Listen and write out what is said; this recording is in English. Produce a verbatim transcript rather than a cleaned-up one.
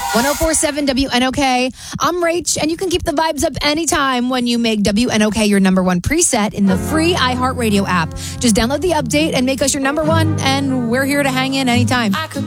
ten forty-seven W N O K. I'm Rach, and you can keep the vibes up anytime when you make W N O K your number one preset in the free iHeartRadio app. Just download the update and make us your number one, and we're here to hang in anytime. I could